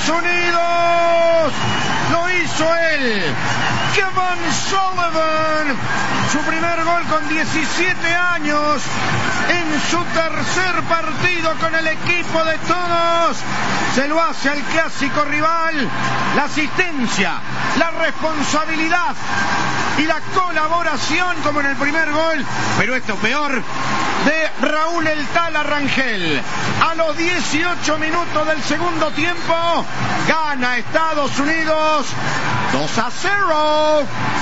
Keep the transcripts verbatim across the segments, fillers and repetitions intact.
Estados Unidos. Lo hizo él, Kevin Sullivan, su primer gol con diecisiete años en su tercer partido con el equipo de todos. Se lo hace al clásico rival. La asistencia, la responsabilidad y la colaboración como en el primer gol, pero esto peor, de Raúl El Tala Rangel. A los dieciocho minutos del segundo tiempo, gana Estados Unidos dos a cero.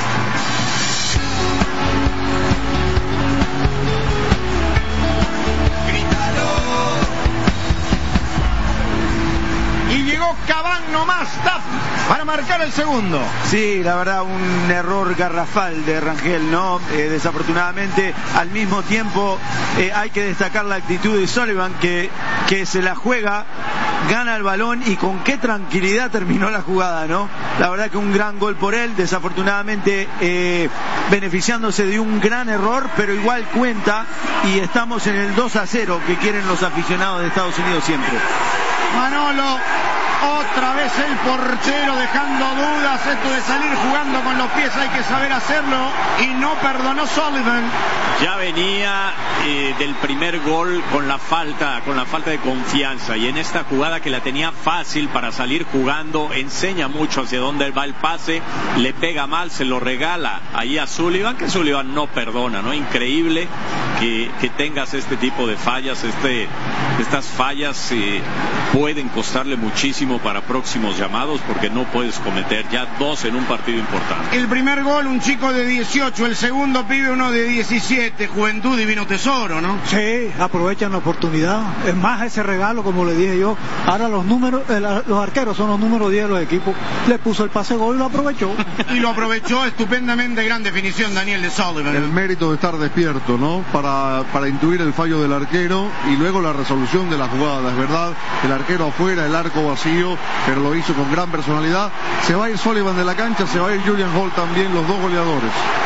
Y llegó Cavani nomás, Taf, para marcar el segundo. Sí, la verdad, un error garrafal de Rangel, ¿no? Eh, desafortunadamente, al mismo tiempo, eh, hay que destacar la actitud de Sullivan, que, que se la juega, gana el balón y con qué tranquilidad terminó la jugada, ¿no? La verdad que un gran gol por él, desafortunadamente eh, beneficiándose de un gran error, pero igual cuenta y estamos en el dos a cero que quieren los aficionados de Estados Unidos siempre. Manolo, otra vez el portero dejando dudas. Esto de salir jugando con los pies hay que saber hacerlo y no perdonó Sullivan. Ya venía eh, del primer gol con la falta, con la falta de confianza, y en esta jugada que la tenía fácil para salir jugando, enseña mucho hacia dónde va el pase, le pega mal, se lo regala ahí a Sullivan, que Sullivan no perdona, ¿no? Increíble que, que tengas este tipo de fallas, este, estas fallas eh, pueden costarle muchísimo para próximos llamados, porque no puedes cometer ya dos en un partido importante. El primer gol, un chico de dieciocho, el segundo pibe, uno de diecisiete. Juventud, divino tesoro, ¿no? Sí, aprovechan la oportunidad. Es más, ese regalo, como le dije yo, ahora los números, eh, los arqueros son los números diez de los equipos. Le puso el pase gol y lo aprovechó. Y lo aprovechó estupendamente. Gran definición, Daniel, de Sullivan. El mérito de estar despierto, ¿no? Para, para intuir el fallo del arquero y luego la resolución de la jugada. Es verdad, el arquero afuera, el arco vacío, pero lo hizo con gran personalidad. Se va a ir Sullivan de la cancha, se va a ir Julian Hall también, los dos goleadores.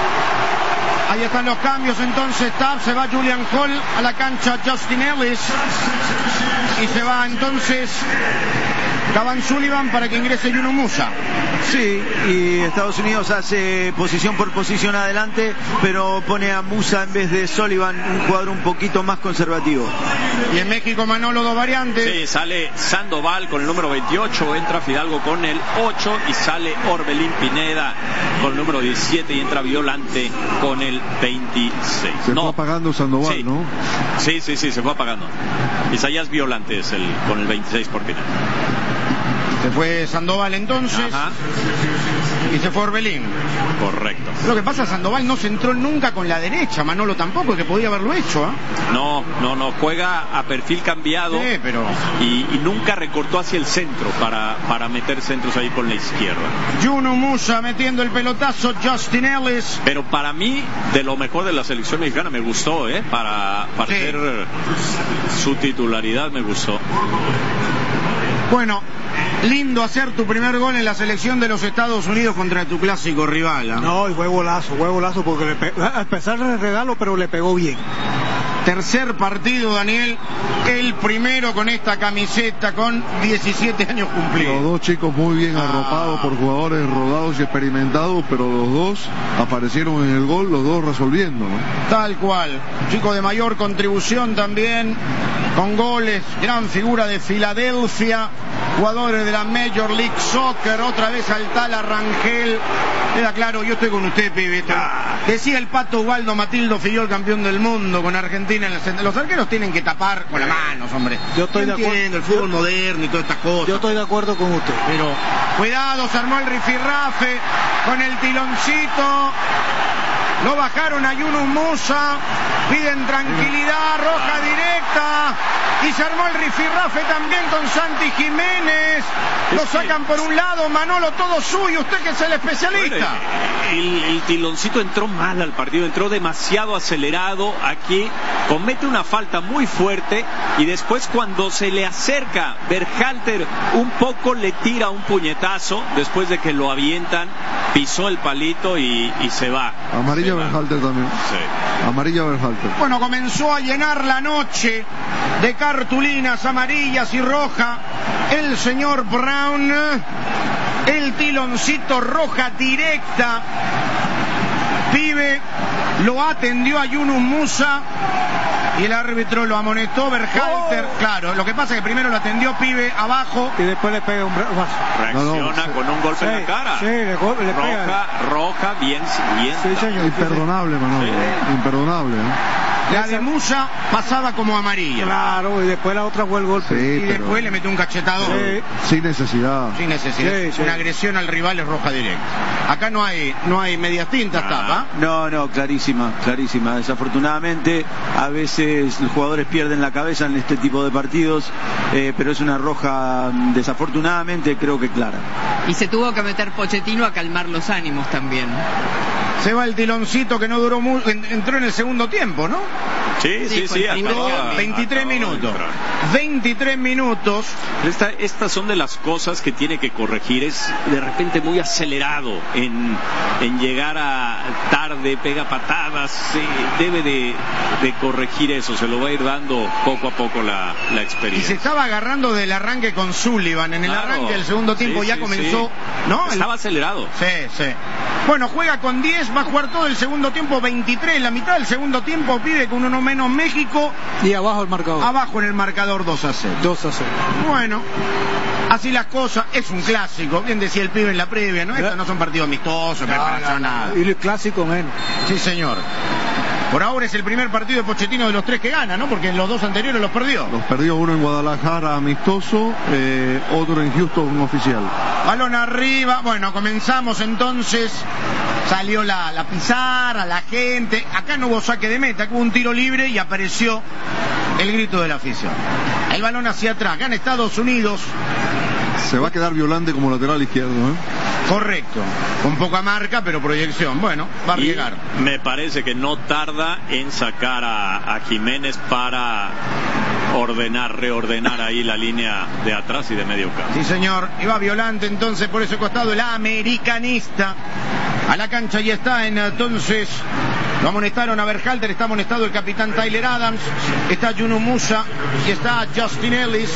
Ahí están los cambios entonces. Tab, se va Julian Hall a la cancha, Justin Ellis, y se va entonces Kevin Sullivan para que ingrese Yunus Musa. Sí, y Estados Unidos hace posición por posición adelante, pero pone a Musa en vez de Sullivan, un jugador un poquito más conservativo. Y en México, Manolo, dos variantes. Sí, sale Sandoval con el número veintiocho, entra Fidalgo con el ocho y sale Orbelín Pineda con el número diecisiete y entra Violante con el veintiséis. Se no. fue apagando Sandoval, sí. ¿no? Sí, sí, sí, se fue apagando. Isaías Violante es el con el veintiséis por Pineda. Se fue Sandoval entonces. Ajá. Y se fue Orbelín. Correcto. Lo que pasa, Sandoval no se entró nunca con la derecha, Manolo tampoco, que podía haberlo hecho, ¿eh? No, no, no, juega a perfil cambiado. Sí, pero... y, y nunca recortó hacia el centro para, para meter centros ahí con la izquierda. Yunus Musa metiendo el pelotazo, Justin Ellis. Pero para mí, de lo mejor de la selección mexicana, me gustó, ¿eh? Para, para sí. hacer su titularidad, me gustó. Bueno, lindo hacer tu primer gol en la selección de los Estados Unidos contra tu clásico rival, ¿eh? No, y fue golazo, fue golazo porque le pe... a pesar del regalo, pero le pegó bien. Tercer partido, Daniel, el primero con esta camiseta con diecisiete años cumplidos. Los dos chicos muy bien arropados ah. por jugadores rodados y experimentados, pero los dos aparecieron en el gol, los dos resolviendo, ¿no? Tal cual, chico de mayor contribución también, con goles, gran figura de Filadelfia, jugadores de la Major League Soccer, otra vez al Tala Rangel. Queda claro, yo estoy con usted, pibe. Decía el Pato Ubaldo Matildo Fillol, campeón del mundo con Argentina en el centro. Los arqueros tienen que tapar con las manos, hombre. Yo estoy yo de acuerdo. El fútbol yo, moderno y todas estas cosas. Yo estoy de acuerdo con usted. Pero cuidado, se armó el rifirrafe con el tiloncito. Lo bajaron a Yunus Musa, piden tranquilidad, roja directa, y se armó el rifirrafe también con Santi Jiménez. Lo sacan por un lado, Manolo, todo suyo, usted que es el especialista. El, el tiloncito entró mal al partido, entró demasiado acelerado. Aquí comete una falta muy fuerte y después, cuando se le acerca Berhalter un poco, le tira un puñetazo después de que lo avientan, pisó el palito y, y se va. Amarilla Berhalter también. Sí. Amarilla Berhalter. Bueno, comenzó a llenar la noche de cartulinas amarillas y rojas el señor Brown. El tiloncito, roja directa. Pibe lo atendió a Yunus Musa y el árbitro lo amonestó. Berhalter, oh. Claro, lo que pasa es que primero lo atendió Pibe abajo y después le pega un brazo. Reacciona no, no, con un golpe sí, en la cara. Sí, le, le roja, pega. roja, bien, bien. Sí, señor. Imperdonable, Manolo. Sí. Imperdonable, ¿eh? La de Musa pasaba como amarilla. Claro, y después la otra fue el golpe. Sí, y pero... después le metió un cachetador. Sí. Sin necesidad. Sin necesidad. Sí, sí. Una agresión al rival es roja directa. Acá no hay, no hay medias tintas, ah. tapa. No, no, clarísima, clarísima. Desafortunadamente, a veces los jugadores pierden la cabeza en este tipo de partidos, eh, pero es una roja, desafortunadamente, creo que clara. Y se tuvo que meter Pochettino a calmar los ánimos también. Se va el tiloncito que no duró mucho, entró en el segundo tiempo, ¿no? Sí, sí, sí. sí duró veintitrés minutos. veintitrés minutos. Esta, estas son de las cosas que tiene que corregir. Es de repente muy acelerado en, en llegar a tarde, pega patadas. Sí, debe de, de corregir eso. Se lo va a ir dando poco a poco la, la experiencia. Y se estaba agarrando del arranque con Sullivan. En el claro. arranque del segundo tiempo sí, ya sí, comenzó. Sí. ¿No? Estaba acelerado. Sí, sí. Bueno, juega con diez, va a jugar todo el segundo tiempo, veintitrés, la mitad del segundo tiempo, pide con uno menos México. Y abajo el marcador. Abajo en el marcador dos a cero. dos a cero. Bueno, así las cosas, es un clásico, bien decía el pibe en la previa, ¿no? Estos no son partidos amistosos, no, no, no, nada. Y el clásico menos. Sí, señor. Por ahora es el primer partido de Pochettino de los tres que gana, ¿no? Porque los dos anteriores los perdió. Los perdió, uno en Guadalajara amistoso, eh, otro en Houston oficial. Balón arriba, bueno, comenzamos entonces. Salió la, la pizarra, la gente. Acá no hubo saque de meta, hubo un tiro libre y apareció el grito de la afición. El balón hacia atrás, acá en Estados Unidos. Se va a quedar Violante como lateral izquierdo, ¿eh? Correcto, con poca marca pero proyección. Bueno, va a llegar. Me parece que no tarda en sacar a, a Jiménez para ordenar, reordenar ahí la línea de atrás y de medio campo. Sí, señor. Y va Violante entonces por ese costado, el americanista. A la cancha y está entonces. Lo amonestaron a Berhalter, está amonestado el capitán Tyler Adams, está Yunus Musa y está Justin Ellis.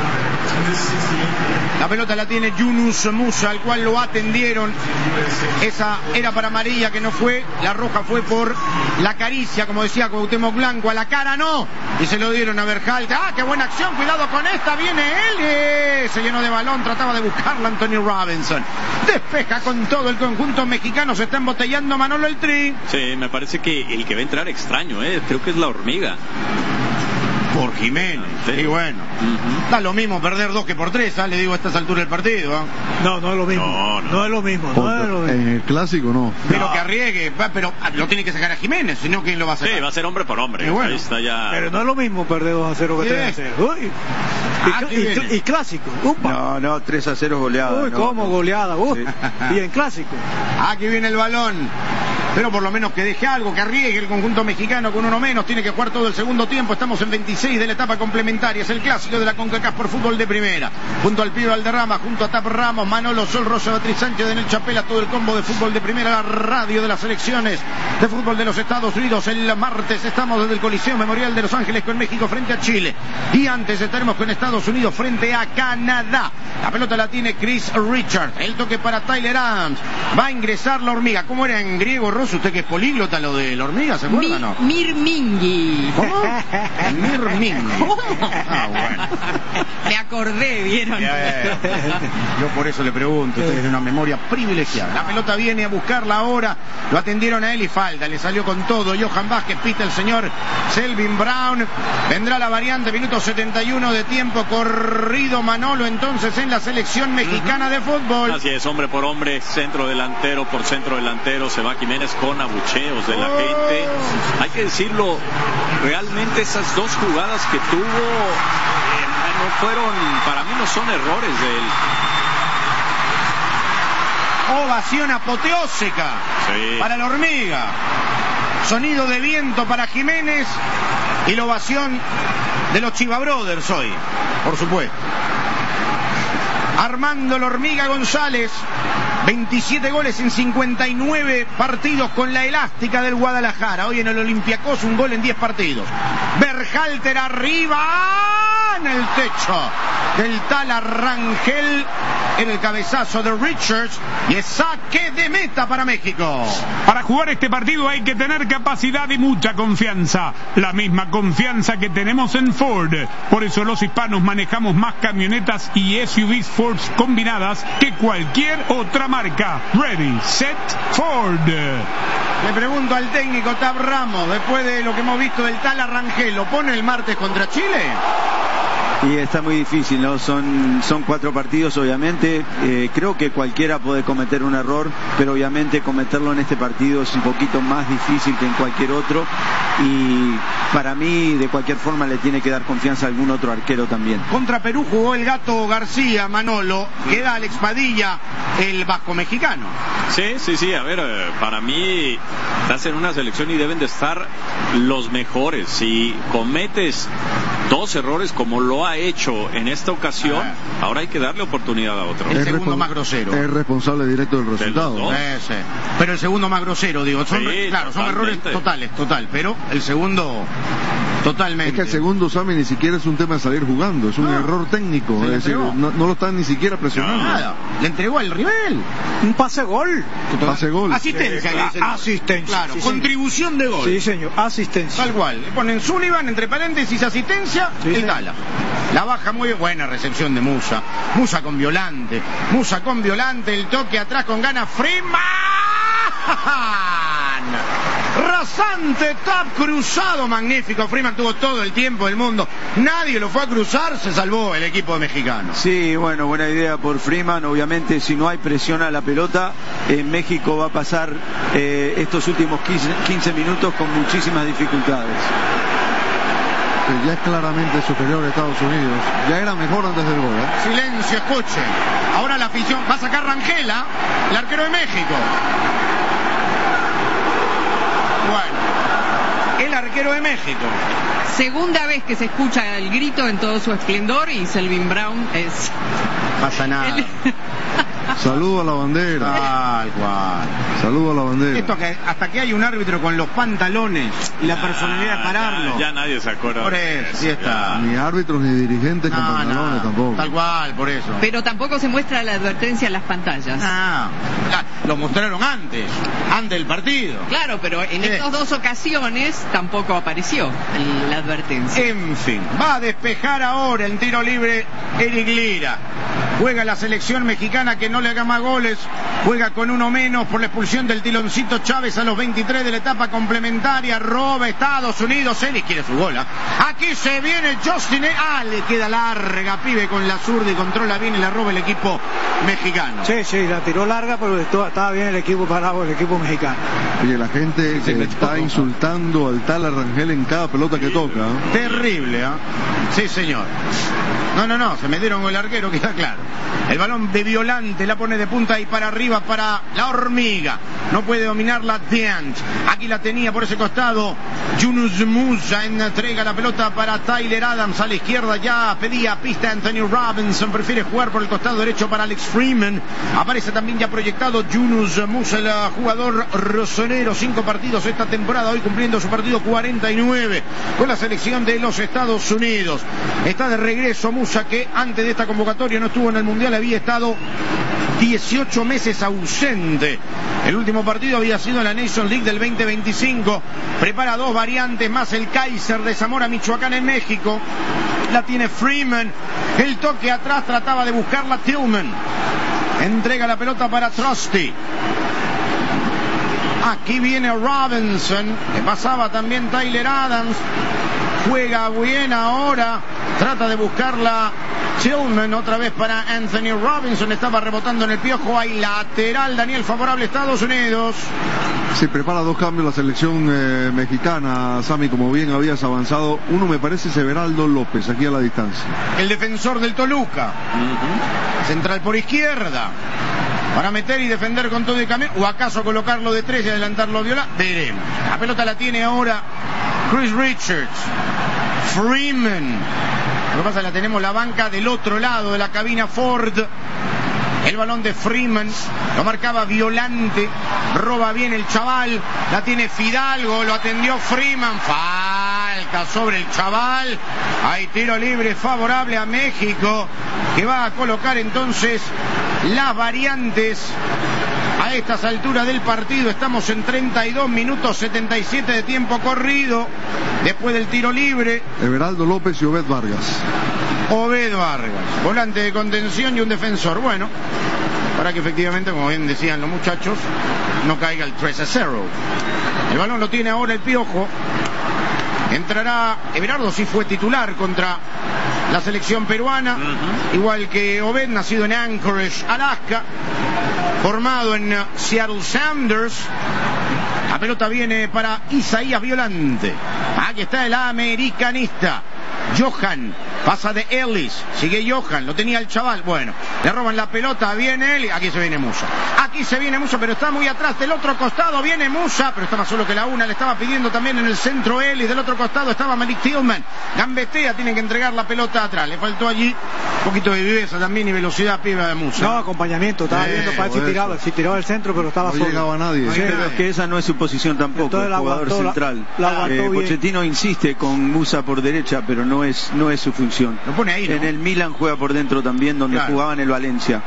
La pelota la tiene Yunus Musa, al cual lo atendieron. Esa era para amarilla que no fue. La roja fue por la caricia, como decía Cuauhtémoc Blanco. A la cara no. Y se lo dieron a Berhalter. ¡Ah, qué buena acción! Cuidado con esta. Viene él. Se llenó de balón. Trataba de buscarla Antonio Robinson. Despeja con todo el conjunto mexicano. Se está embotellando Manolo el Tri. Sí, me parece que el que va a entrar extraño, ¿eh? Creo que es la hormiga. Por Jiménez, sí. Y bueno, uh-huh. Da lo mismo perder dos que por tres, ¿eh? Le digo a estas alturas del partido, ¿eh? No, no es lo mismo. No, no. no es lo mismo. No es lo mismo. En el clásico no. Pero no. que arriesgue, pero lo tiene que sacar a Jiménez, si no, ¿quién lo va a sacar? Sí, va a ser hombre por hombre. Y bueno. Ahí está ya. Pero no es lo mismo perder dos a cero que tres a cero. Uy. Y, ah, y, y, y clásico. Upa. No, no, tres a cero goleada. Uy, no, ¿cómo no. goleada? Uy. Sí. Y en clásico. Aquí viene el balón. Pero por lo menos que deje algo, que arriesgue el conjunto mexicano con uno menos. Tiene que jugar todo el segundo tiempo. Estamos en veintiséis de la etapa complementaria. Es el clásico de la CONCACAF por fútbol de primera. Junto al pibe Valderrama, junto a Tap Ramos, Manolo Sol, Rosa, Beatriz Sánchez, Daniel Chapela, todo el combo de fútbol de primera, la radio de las selecciones de fútbol de los Estados Unidos. El martes estamos desde el Coliseo Memorial de Los Ángeles con México frente a Chile. Y antes estaremos con Estados Unidos frente a Canadá. La pelota la tiene Chris Richard. El toque para Tyler Adams. Va a ingresar la hormiga. ¿Cómo era en griego, Rosso? Usted que es políglota, lo de la hormiga, ¿se acuerda o no? Mirmingi. ¿Cómo? Mirmingi. ¿Cómo? Ah, bueno. Me acordé, ¿vieron? Yeah. Yo por eso le pregunto, usted tiene una memoria privilegiada. La pelota viene a buscarla ahora. Lo atendieron a él y falta. Le salió con todo. Johan Vázquez pita el señor Selvin Brown. Vendrá la variante, minuto setenta y uno de tiempo corrido. Manolo entonces en la selección mexicana uh-huh. de fútbol. Así es, hombre por hombre, centro delantero por centro delantero. Se va Jiménez con abucheos de la oh. gente. Hay que decirlo, realmente esas dos jugadas que tuvo eh, no fueron, para mí no son errores de él. Ovación apoteósica sí. para la hormiga. Sonido de viento para Jiménez y la ovación de los Chiva Brothers hoy, por supuesto. Armando la hormiga González, veintisiete goles en cincuenta y nueve partidos con la elástica del Guadalajara. Hoy en el Olympiacos un gol en diez partidos. Berhalter arriba en el techo. del Tala Rangel en el cabezazo de Richards y es saque de meta para México. Para jugar este partido hay que tener capacidad y mucha confianza, la misma confianza que tenemos en Ford. Por eso los hispanos manejamos más camionetas y S U Vs Ford combinadas que cualquier otra marca. Ready, set, Ford. Le pregunto al técnico Tab Ramos, después de lo que hemos visto del Tala Rangel, ¿lo pone el martes contra Chile? Y está muy difícil, ¿no? Son, son cuatro partidos, obviamente. Eh, creo que cualquiera puede cometer un error, pero obviamente cometerlo en este partido es un poquito más difícil que en cualquier otro. Y para mí, de cualquier forma, le tiene que dar confianza a algún otro arquero también. Contra Perú jugó el Gato García, Manolo. Queda Alex Padilla, el vasco mexicano. Sí, sí, sí. A ver, para mí estás en una selección y deben de estar los mejores. Si cometes dos errores como lo ha hecho en esta ocasión, ah. ahora hay que darle oportunidad a otro. El es segundo más grosero. Es responsable directo del resultado. De sí, sí. Pero el segundo más grosero, digo. Son, sí, claro, son errores totales, total. Pero el segundo, totalmente. Es que el segundo, Sammy, ni siquiera es un tema de salir jugando, es un no. error técnico. Es decir, no, no lo están ni siquiera presionando. Nada. Le entregó al rival. Un pase gol. Pase gol. Asistencia. Sí, asistencia. Claro, sí, contribución señor. de gol. Sí, señor. Asistencia. Tal cual. Le ponen Sullivan, entre paréntesis, asistencia, sí, el Tala. La baja muy buena recepción de Musa. Musa con Violante. Musa con Violante. El toque atrás con ganas. Freeman. Rasante tap cruzado. Magnífico. Freeman tuvo todo el tiempo del mundo. Nadie lo fue a cruzar. Se salvó el equipo mexicano. Sí, bueno, buena idea por Freeman. Obviamente, si no hay presión a la pelota, en México va a pasar eh, estos últimos quince minutos con muchísimas dificultades. Ya es claramente superior a Estados Unidos. Ya era mejor antes del gol, ¿eh? Silencio, escuche. Ahora la afición va a sacar Rangela, el arquero de México. Bueno, el arquero de México. Segunda vez que se escucha el grito en todo su esplendor y Selvin Brown es... Pasa nada. El... Saludo a la bandera. Tal cual. Saludo a la bandera. Esto que hasta que hay un árbitro con los pantalones y la personalidad de pararlo. Ya, ya nadie se acuerda. Por eso, sí está. Ni árbitros ni dirigentes no, con pantalones no, tampoco. Tal cual, por eso. Pero tampoco se muestra la advertencia en las pantallas. Ah, lo mostraron antes, antes del partido. Claro, pero en eh. estas dos ocasiones tampoco apareció el, la advertencia. En fin, va a despejar ahora en tiro libre Eric Lira. Juega la selección mexicana que no le haga más goles. Juega con uno menos por la expulsión del Tiloncito Chávez a los veintitrés de la etapa complementaria. Roba Estados Unidos. Él quiere su gol. ¿eh? Aquí se viene Justin. Ah, le queda larga, pibe, con la zurda y controla bien y la roba el equipo mexicano. Sí, sí, la tiró larga, pero estaba bien el equipo parado, el equipo mexicano. Oye, la gente se está insultando al Tala Rangel en cada pelota que toca. ¿eh? Terrible, ¿eh? Sí, señor. No, no, no, se metieron con el arquero, queda claro. El balón de Violante la pone de punta y para arriba para la Hormiga. No puede dominarla Diant. Aquí la tenía por ese costado Yunus Musa. Entrega la pelota para Tyler Adams a la izquierda. Ya pedía pista Anthony Robinson. Prefiere jugar por el costado derecho para Alex Freeman. Aparece también ya proyectado Yunus Musa, el jugador rosonero. Cinco partidos esta temporada, hoy cumpliendo su partido cuarenta y nueve con la selección de los Estados Unidos. Está de regreso Musa, que antes de esta convocatoria no estuvo en el Mundial, había estado dieciocho meses ausente. El último partido había sido en la Nation League del veinte veinticinco. Prepara dos variantes más el Kaiser de Zamora, Michoacán, en México. La tiene Freeman. El toque atrás trataba de buscarla Tillman. Entrega la pelota para Trusty. Aquí viene Robinson. Le pasaba también Tyler Adams. Juega bien ahora. Trata de buscarla Tillman, otra vez para Anthony Robinson. Estaba rebotando en el piojo. Hay lateral, Daniel, favorable a Estados Unidos. Se prepara dos cambios la selección eh, mexicana, Sammy, como bien habías avanzado. Uno me parece Severaldo López, aquí a la distancia. El defensor del Toluca. Uh-huh. Central por izquierda. Para meter y defender con todo el camino. O acaso colocarlo de tres y adelantarlo a Viola. Veremos. La pelota la tiene ahora Chris Richards. Freeman. Lo que pasa es que la tenemos la banca del otro lado de la cabina Ford. El balón de Freeman lo marcaba Violante. Roba bien el chaval. La tiene Fidalgo. Lo atendió Freeman. Falta Alasca sobre el chaval. Hay tiro libre favorable a México, que va a colocar entonces las variantes. A estas alturas del partido estamos en treinta y dos minutos setenta y siete de tiempo corrido después del tiro libre. Everaldo López y Obed Vargas. Obed Vargas, volante de contención y un defensor. Bueno, para que efectivamente, como bien decían los muchachos, no caiga el tres a cero. El balón lo tiene ahora el Piojo. Entrará Everardo, sí fue titular contra la selección peruana, uh-huh. igual que Obed, nacido en Anchorage, Alaska, formado en Seattle Sounders. La pelota viene para Isaías Violante. Aquí está el americanista Johan, pasa de Ellis, sigue Johan, lo tenía el chaval, bueno, le roban la pelota, viene él, aquí se viene Musa, aquí se viene Musa, pero está muy atrás, del otro costado viene Musa, pero está más solo que la una, le estaba pidiendo también en el centro Ellis, del otro costado estaba Malik Tillman, gambetea, tienen que entregar la pelota atrás, le faltó allí un poquito de viveza también y velocidad piba de Musa. No, acompañamiento, estaba eh, viendo para ver si tiraba, si tiraba el centro, pero estaba no solo. No llegaba nadie. Sí, pero es que esa no es su posición tampoco, el jugador aguantó, central. La, la eh, Pochettino insiste con Musa por derecha, pero no es, no es su función. Lo pone ahí, ¿no? En el Milan juega por dentro también, donde claro. jugaba en el Valencia.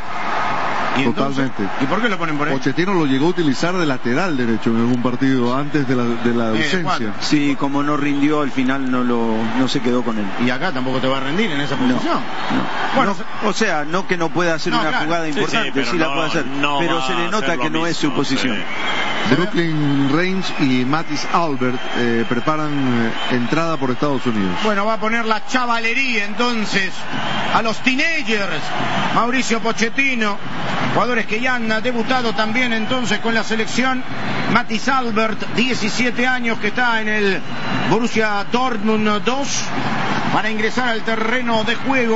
¿Y Totalmente. Entonces, ¿y por qué lo ponen por ahí? Pochettino lo llegó a utilizar de lateral derecho en algún partido antes de la, de la ausencia. Eh, sí, como no rindió, al final no lo no se quedó con él. ¿Y acá tampoco te va a rendir en esa posición? No, no. Bueno, no, o sea, no que no pueda hacer no, una claro. jugada importante, sí, sí, sí no, la puede hacer, no pero se le nota que no mismo, es su posición. Sí. Brooklyn Range y Mattis Albert eh, preparan eh, entrada por Estados Unidos. Bueno, va a poner la chavalería entonces a los teenagers. Mauricio Pochettino, jugadores que ya han debutado también entonces con la selección. Mattis Albert, diecisiete años, que está en el Borussia Dortmund dos, para ingresar al terreno de juego.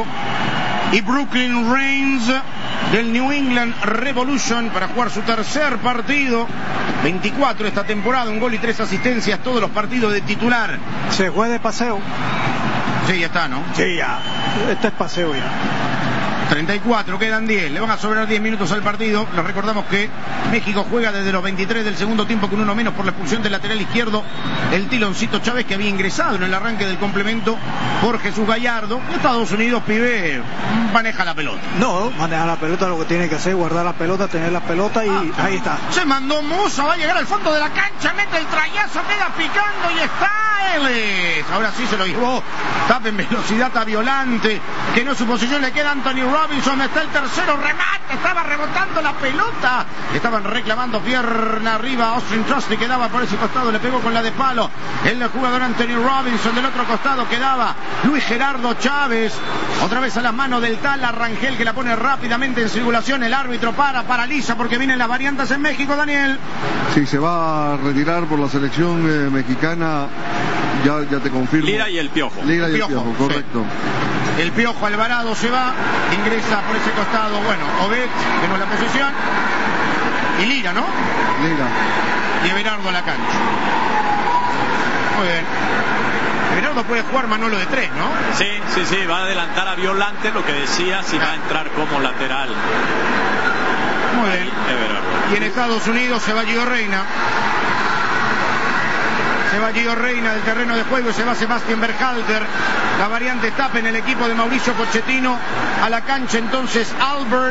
Y Brooklyn Reigns del New England Revolution para jugar su tercer partido, veinticuatro esta temporada, un gol y tres asistencias, todos los partidos de titular. Se fue de paseo. Sí, ya está, ¿no? Sí, ya. Este es paseo ya. treinta y cuatro, quedan diez, le van a sobrar diez minutos al partido. Les recordamos que México juega desde los veintitrés del segundo tiempo con uno menos por la expulsión del lateral izquierdo, el Tiloncito Chávez, que había ingresado en el arranque del complemento por Jesús Gallardo. Estados Unidos, pibe, maneja la pelota. No, maneja la pelota, lo que tiene que hacer, guardar la pelota, tener la pelota y ah, ahí está. Se mandó Musa, va a llegar al fondo de la cancha, mete el trayazo, queda picando y está Ellis. Ahora sí se lo llevó, tapa en velocidad a Violante, que no es su posición, le queda Anthony Robinson, está el tercero, remate, estaba rebotando la pelota, estaban reclamando pierna arriba, Austin Trusty quedaba por ese costado, le pegó con la de palo el jugador Anthony Robinson, del otro costado quedaba Luis Gerardo Chávez, otra vez a las manos del tal Rangel, que la pone rápidamente en circulación, el árbitro para, paraliza porque vienen las variantes en México, Daniel. Sí, se va a retirar por la selección eh, mexicana, ya, ya te confirmo. Lira y el Piojo. Lira y el Piojo, Piojo, correcto. Sí. El Piojo Alvarado se va, ingresa por ese costado, bueno, Obed, tenemos la posesión, y Lira, ¿no? Lira. Y Everardo a la cancha. Muy bien. Everardo puede jugar Manolo de tres, ¿no? Sí, sí, sí, va a adelantar a Violante, lo que decía, si ah. va a entrar como lateral. Muy bien. Everardo. Y en Estados Unidos se va Gio Reina. Se va Gio Reina del terreno de juego y se va Sebastián Berhalter. La variante tapa en el equipo de Mauricio Pochettino. A la cancha entonces Albert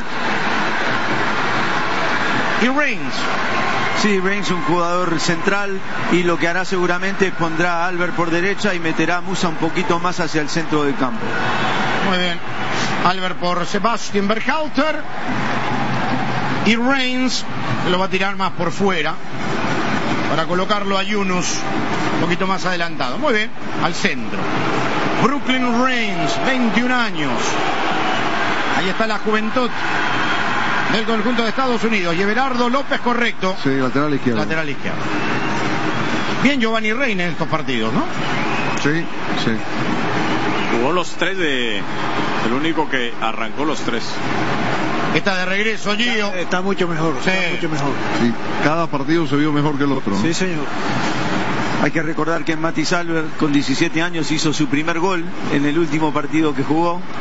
y Reigns. Sí, Reigns, un jugador central, y lo que hará seguramente es pondrá a Albert por derecha y meterá a Musa un poquito más hacia el centro del campo. Muy bien. Albert por Sebastián Berhalter y Reigns lo va a tirar más por fuera para colocarlo a Yunus un poquito más adelantado. Muy bien, al centro. Brooklyn Reigns, veintiún años. Ahí está la juventud del conjunto de Estados Unidos. Y Everardo López, correcto. Sí, lateral izquierdo. Lateral izquierdo. Bien Giovanni Reina en estos partidos, ¿no? Sí, sí. Jugó los tres de... El único que arrancó los tres. Está de regreso Gio. Está mucho mejor, sí. Está mucho mejor. Sí, cada partido se vio mejor que el otro, ¿no? Sí, señor. Hay que recordar que Mattis Albert con diecisiete años hizo su primer gol en el último partido que jugó.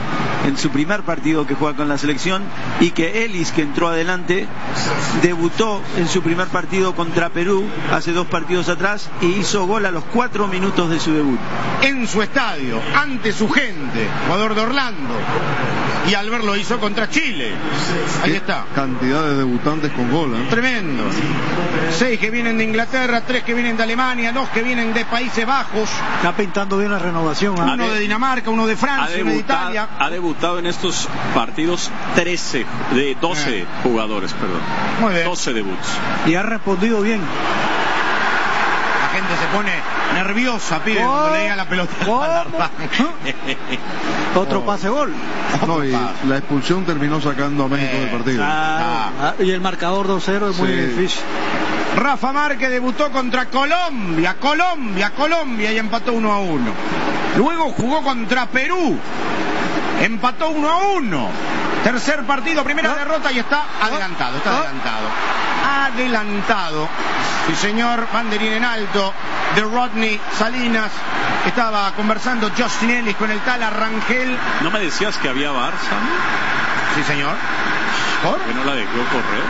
en su primer partido que juega con la selección, y que Ellis, que entró adelante, debutó en su primer partido contra Perú hace dos partidos atrás y hizo gol a los cuatro minutos de su debut. En su estadio, ante su gente, jugador de Orlando. Y Albert lo hizo contra Chile. Ahí Qué está. Cantidad de debutantes con gol, ¿eh? Tremendo. Seis que vienen de Inglaterra, tres que vienen de Alemania, dos que vienen de Países Bajos, Está pintando bien la renovación. ¿ah? uno de Dinamarca, uno de Ha Francia, uno de debutado, Italia. ha debutado en estos partidos trece, de doce Eh. jugadores, perdón. Muy bien. doce debuts. Y ha respondido bien. La gente se pone nerviosa, pibe, Oh, cuando le llega la pelota ¿cómo? al arranque. Otro pase gol. No, y la expulsión terminó sacando a México Eh, del partido. ah. Ah, y el marcador dos cero es muy Sí. difícil. Rafa Márquez debutó contra Colombia, Colombia, Colombia y empató uno a uno. Luego jugó contra Perú, empató uno a uno. Tercer partido, primera ¿Ah? derrota y está adelantado, está ¿Ah? adelantado. Adelantado. Sí, señor, banderín en alto de Rodney Salinas. Estaba conversando Justin Ellis con el tal Arrangel. ¿No me decías que había Barça? Sí, señor. ¿Por? Que no la dejó correr.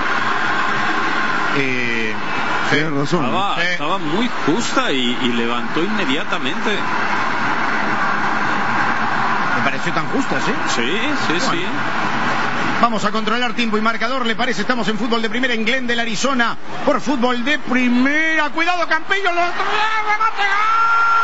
Eh, sí. Tienes razón. ¿eh? Estaba, Sí. estaba muy justa y, y levantó inmediatamente. Me pareció tan justa, ¿sí? Sí, sí, sí. Vamos a controlar tiempo y marcador, ¿le parece? Estamos en fútbol de primera en Glendale, Arizona, por fútbol de primera. Cuidado, Campello, lo remate, ¡gol!